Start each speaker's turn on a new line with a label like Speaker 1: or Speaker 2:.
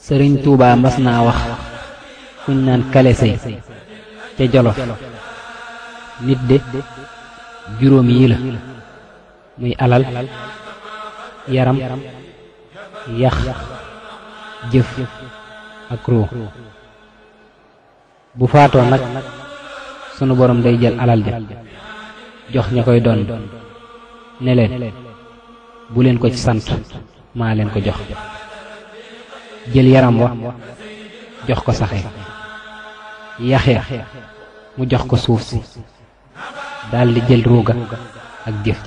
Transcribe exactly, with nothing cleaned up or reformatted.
Speaker 1: sëriñ Tuubaa mas naa wax kuñ naan kale sëy ca Jolof nit de juróom yi la muy alal yaram yax jëf ak ruu bu faatoo nag sunu borom day jël alal ja jox ña koy doon ne leen bu leen ko ci sant maa leen ko jox jël yaram wa jox ko saxe yaxya mu jox ko suuf si daldi jël ruuga ak jëf